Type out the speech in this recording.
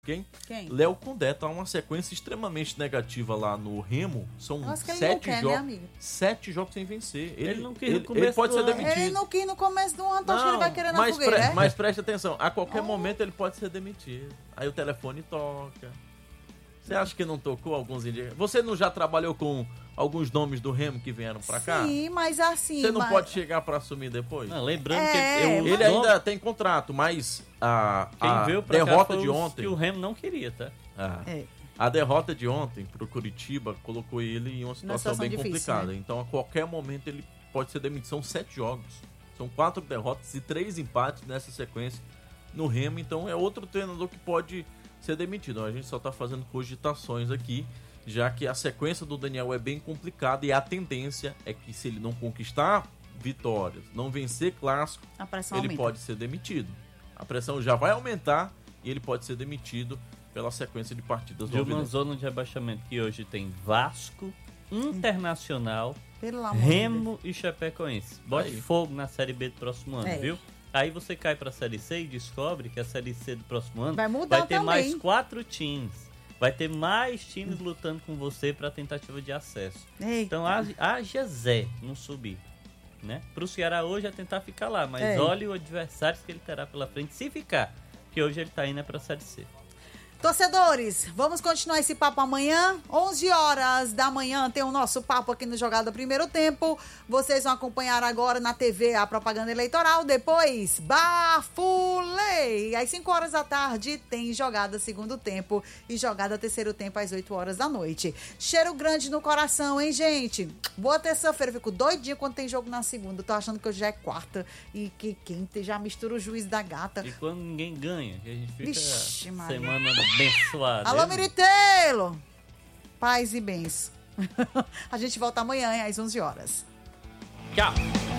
Quem? Léo Condé tá uma sequência extremamente negativa lá no Remo. São Nossa, que ele 7 não quer, jogos. né, amigo? 7 jogos sem vencer. Ele não quis no começo ele pode do ser ano. demitido. Ele não quis no começo do ano, acho que ele vai querer na fogueira, é? Mas preste atenção, a qualquer momento ele pode ser demitido. Aí o telefone toca. Você acha que não tocou alguns indicativos? Você não já trabalhou com alguns nomes do Remo que vieram pra cá? Sim, mas assim... Você não pode chegar pra assumir depois? Não, lembrando ele ainda tem contrato, mas quem veio pra derrota cá foi de ontem... que o Remo não queria, tá? A derrota de ontem pro Curitiba colocou ele em uma situação bem difícil, complicada. né? Então, a qualquer momento, ele pode ser demitido. São 7 jogos. São 4 derrotas e 3 empates nessa sequência no Remo. Então, é outro treinador que pode ser demitido. A gente só tá fazendo cogitações aqui, já que a sequência do Daniel é bem complicada e a tendência é que, se ele não conquistar vitórias, não vencer clássico, ele aumenta. pode ser demitido. A pressão já vai aumentar e ele pode ser demitido pela sequência de partidas do De uma zona de rebaixamento que hoje tem Vasco, Internacional, Remo e Chapecoense. Bote fogo na Série B do próximo ano, viu? Aí você cai pra Série C e descobre que a Série C do próximo ano vai ter mais 4 times. Vai ter mais times lutando com você pra tentativa de acesso. Eita. Então haja Zé não subir, né? Pro Ceará hoje é tentar ficar lá, mas olhe o adversário que ele terá pela frente se ficar, que hoje ele tá indo pra Série C. Torcedores, vamos continuar esse papo amanhã, 11 horas da manhã, tem o nosso papo aqui no Jogada Primeiro Tempo. Vocês vão acompanhar agora na TV a propaganda eleitoral, depois Bafulei. Às 5 horas da tarde tem Jogada Segundo Tempo e Jogada Terceiro Tempo às 8 horas da noite. Cheiro grande no coração, hein, gente? Boa terça-feira, fico doidinha quando tem jogo na segunda. Tô achando que hoje já é quarta e que quinta já mistura o juiz da gata. E quando ninguém ganha, que a gente fica Vixe, Maria. semana abençoada. Alô, Miriteiro! Paz e bens. A gente volta amanhã, às 11 horas. Tchau!